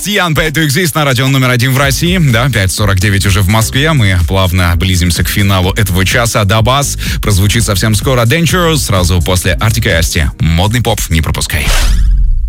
Тиан Pay to Exist на радио номер 1 в России. Да, 5:49 уже в Москве. Мы плавно близимся к финалу этого часа. Дабас прозвучит совсем скоро. Dangerous сразу после Arctic и Asti. Модный поп, не пропускай.